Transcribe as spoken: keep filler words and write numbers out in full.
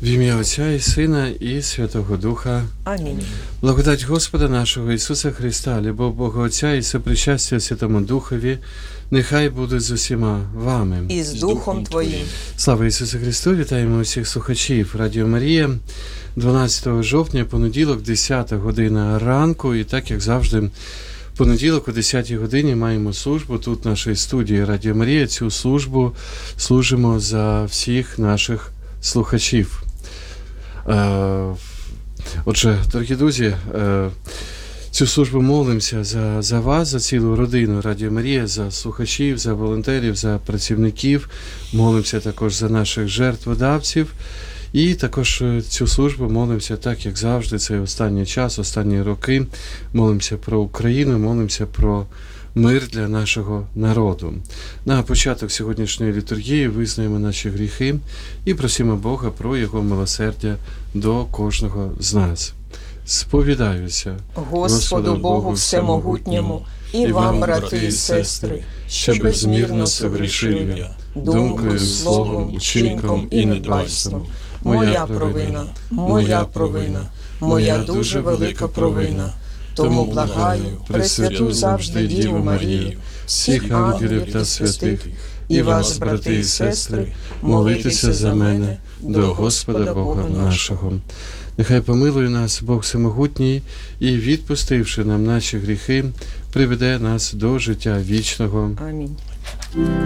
В ім'я Отця і Сина, і Святого Духа. Амінь. Благодать Господа нашого Ісуса Христа, любов Бога Отця і сопричастя Святому Духові, нехай буде з усіма вами. І з Духом Твоїм. Слава Ісусу Христу! Вітаємо усіх слухачів Радіо Марія. дванадцятого жовтня, понеділок, десята година ранку. І так, як завжди, в понеділок о десятій годині маємо службу тут в нашій студії Радіо Марія. Цю службу служимо за всіх наших слухачів. Отже, дорогі друзі, цю службу молимося за, за вас, за цілу родину Радіо Марія, за слухачів, за волонтерів, за працівників. Молимося також за наших жертводавців. І також цю службу молимося так, як завжди, це останній час, останні роки. Молимося про Україну, молимося про мир для нашого народу. На початок сьогоднішньої літургії визнаємо наші гріхи і просимо Бога про Його милосердя до кожного з нас. Сповідаюся Господу Богу Всемогутньому і вам, брати і сестри, що безмірно согрішив я, думкою, словом, учинком і недбальством. Моя провина, моя провина, моя дуже велика провина. Тому благаю Пресвяту завжди Діву Марію, всіх ангелів та святих, і вас, брати і сестри, молитеся за мене до Господа Бога нашого. Нехай помилує нас Бог Всемогутній і, відпустивши нам наші гріхи, приведе нас до життя вічного. Амінь.